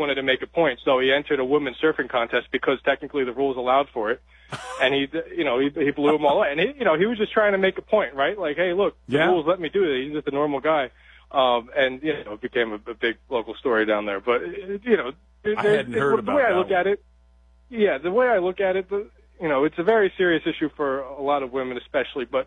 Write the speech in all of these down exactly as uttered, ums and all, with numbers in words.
wanted to make a point, so he entered a women's surfing contest because technically the rules allowed for it. And he, you know, he, he blew them all away. And he, you know, he was just trying to make a point, right? Like, hey, look, the yeah. rules let me do it. He's just a normal guy. Um, and, you know, it became a, a big local story down there. But, it, you know, it, I hadn't it, heard it, about the way that I look one. at it, yeah, the way I look at it, the, you know, it's a very serious issue for a lot of women especially. But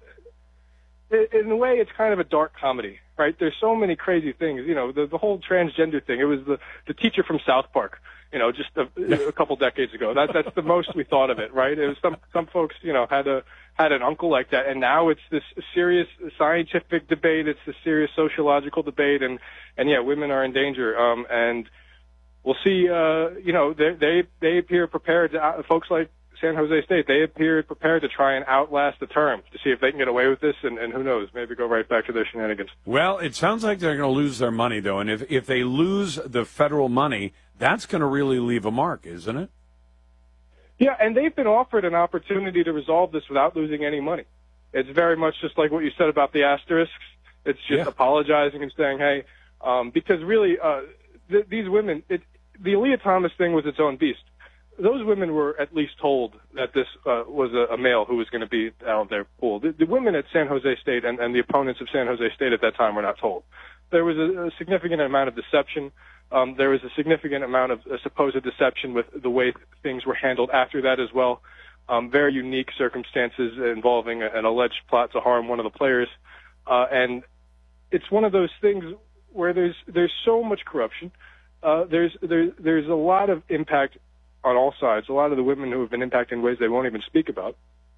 in a way, it's kind of a dark comedy, right? There's so many crazy things. You know, the, the whole transgender thing. It was the, the teacher from South Park. You know, just a, a couple decades ago. That, that's the most we thought of it, right? It was some some folks, you know, had a had an uncle like that, and now it's this serious scientific debate. It's this serious sociological debate, and and yeah, women are in danger. Um, and we'll see. Uh, you know, they they they appear prepared. To, uh, folks like San Jose State, they appear prepared to try and outlast the term to see if they can get away with this, and, and who knows, maybe go right back to their shenanigans. Well, it sounds like they're going to lose their money, though, and if if they lose the federal money, that's going to really leave a mark, isn't it? Yeah, and they've been offered an opportunity to resolve this without losing any money. It's very much just like what you said about the asterisks. It's just yeah. apologizing and saying, hey, um, because really, uh, th- these women, it, the Aaliyah Thomas thing was its own beast. Those women were at least told that this uh, was a, a male who was going to be out of their pool. The, the women at San Jose State and, and the opponents of San Jose State at that time were not told. There was a, a significant amount of deception. Um, there was a significant amount of uh, supposed deception with the way things were handled after that as well. Um, very unique circumstances involving a, an alleged plot to harm one of the players. Uh, and it's one of those things where there's there's so much corruption. Uh, there's there, there's a lot of impact on all sides. A lot of the women who have been impacted in ways they won't even speak about.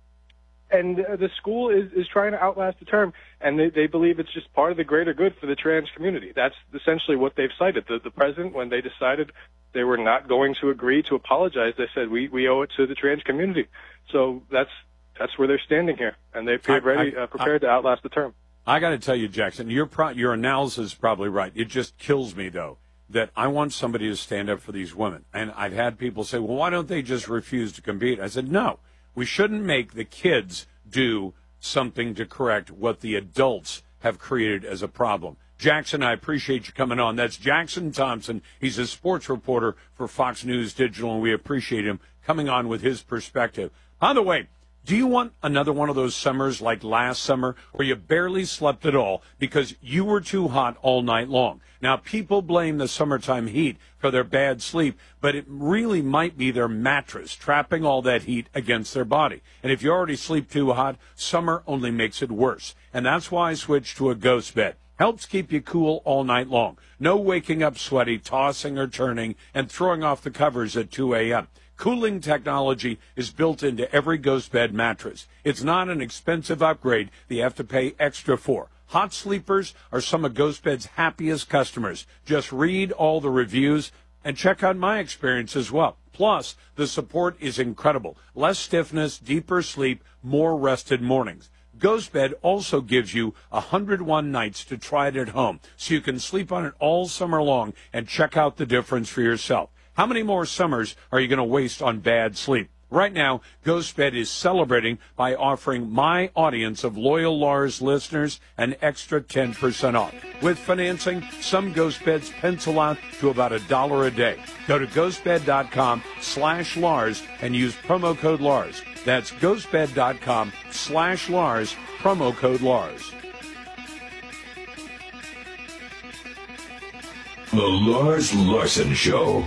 And uh, the school is, is trying to outlast the term, and they, they believe it's just part of the greater good for the trans community. That's essentially what they've cited. The, the president, when they decided they were not going to agree to apologize, they said, we, we owe it to the trans community. So that's that's where they're standing here, and they appeared ready, I, I, uh, prepared I, to outlast the term. I got to tell you, Jackson, your pro- your analysis is probably right. It just kills me, though, that I want somebody to stand up for these women. And I've had people say, well, why don't they just refuse to compete? I said, no. We shouldn't make the kids do something to correct what the adults have created as a problem. Jackson, I appreciate you coming on. That's Jackson Thompson. He's a sports reporter for Fox News Digital, and we appreciate him coming on with his perspective. By the way, do you want another one of those summers like last summer where you barely slept at all because you were too hot all night long? Now, people blame the summertime heat for their bad sleep, but it really might be their mattress trapping all that heat against their body. And if you already sleep too hot, summer only makes it worse. And that's why I switched to a Ghost Bed. Helps keep you cool all night long. No waking up sweaty, tossing or turning, and throwing off the covers at two a.m. Cooling technology is built into every Ghost Bed mattress. It's not an expensive upgrade that you have to pay extra for. Hot sleepers are some of Ghost Bed's happiest customers. Just read all the reviews and check out my experience as well. Plus, the support is incredible. Less stiffness, deeper sleep, more rested mornings. Ghost Bed also gives you one hundred one nights to try it at home, so you can sleep on it all summer long and check out the difference for yourself. How many more summers are you going to waste on bad sleep? Right now, Ghost Bed is celebrating by offering my audience of loyal Lars listeners an extra ten percent off. With financing, some Ghost Beds pencil out to about a dollar a day. Go to ghostbed.com slash Lars and use promo code Lars. That's ghostbed.com slash Lars, promo code Lars. The Lars Larson Show.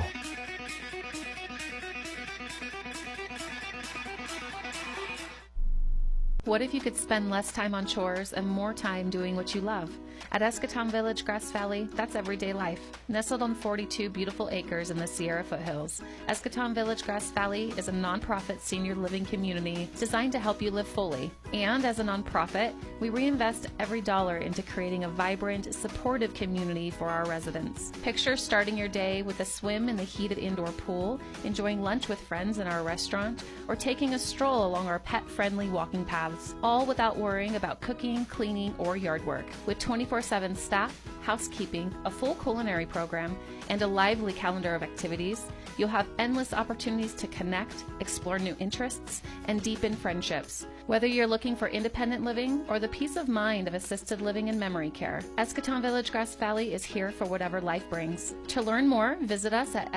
What if you could spend less time on chores and more time doing what you love? At Escatón Village, Grass Valley, that's everyday life. Nestled on forty-two beautiful acres in the Sierra foothills, Escatón Village, Grass Valley is a nonprofit senior living community designed to help you live fully. And as a nonprofit, we reinvest every dollar into creating a vibrant, supportive community for our residents. Picture starting your day with a swim in the heated indoor pool, enjoying lunch with friends in our restaurant, or taking a stroll along our pet-friendly walking paths, all without worrying about cooking, cleaning, or yard work. With twenty-four seven staff, housekeeping, a full culinary program, and a lively calendar of activities, you'll have endless opportunities to connect, explore new interests, and deepen friendships. Whether you're looking for independent living or the peace of mind of assisted living and memory care, Escatón Village, Grass Valley is here for whatever life brings. To learn more, visit us at